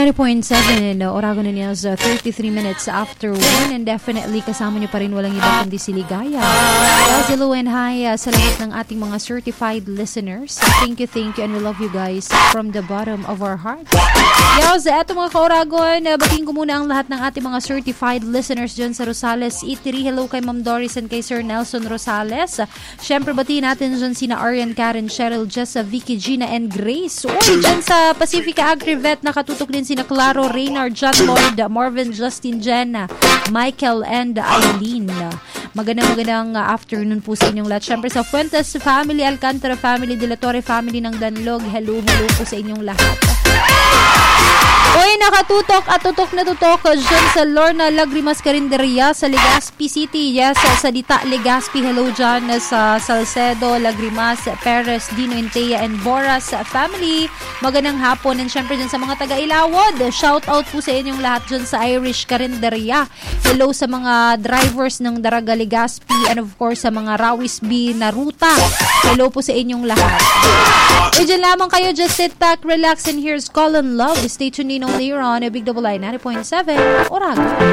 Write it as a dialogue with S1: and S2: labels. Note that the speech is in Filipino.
S1: 90.7 Oragon na News, 33 minutes after 1, and definitely kasama nyo pa rin walang iba kundi si Ligaya. Hello and hi sa lahat ng ating mga certified listeners. Thank you, and we love you guys from the bottom of our heart. Eto mga ka-Oragon, batiin ko muna ang lahat ng ating mga certified listeners dyan sa Rosales Eatery. Hello kay Ma'am Doris and kay Sir Nelson Rosales. Syempre batiin natin dyan sina Arian, Karen, Cheryl, Jessa, Vicky, Gina, and Grace. Uy, dyan sa Pacifica Agrivet, nakatutok din sina Claro, Reynard, John Lloyd, Marvin, Justin, Jenna, Michael, and Eileen. Magandang afternoon po sa inyong lahat. Syempre sa Fuentes family, Alcantara family, De La Torre family ng Danlog. Hello po sa inyong lahat. Uy, nakatutok at tutok na tutok dyan sa Lorna Lagrimas Carinderia sa Legazpi City. Yes, sa Dita Legazpi. Hello dyan sa Salcedo, Lagrimas, Perez, Dino, Intea, and Boras family. Magandang hapon. And syempre dyan sa mga taga-Ilawod, shout out po sa inyong lahat dyan sa Irish Carinderia. Hello sa mga drivers ng Daraga Legazpi, and of course sa mga Rawis B na ruta. Hello po sa inyong lahat. E dyan lamang kayo, just sit back, relax, and here's Call and Love. Stay tuned in only on a Big Double I 90.7 Oragon.